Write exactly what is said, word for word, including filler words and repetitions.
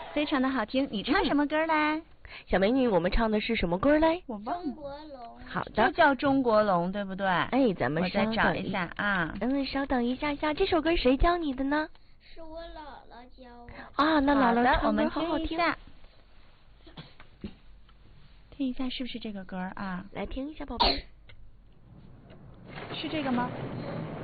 非常的好听。你唱什么歌嘞？ 小美女，我们唱的是什么歌嘞？ 我忘了。 中国龙。 好的， 就叫中国龙，对不对？ 哎，咱们我再找一下啊。 嗯，稍等一下下，这首歌谁教你的呢？ 是我姥姥教我。 啊，那姥姥的， 唱我们好好听。 听一下，听一下是不是这个歌啊？ 来听一下，宝贝。 是这个吗？